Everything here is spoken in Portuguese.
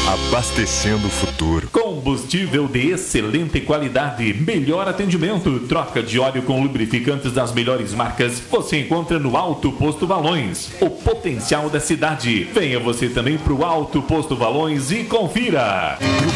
abastecendo o futuro. Combustível de excelente qualidade, melhor atendimento, troca de óleo com lubrificantes das melhores marcas, você encontra no Alto Posto Valões, o potencial da cidade. Venha você também pro Alto Posto Valões e confira. E o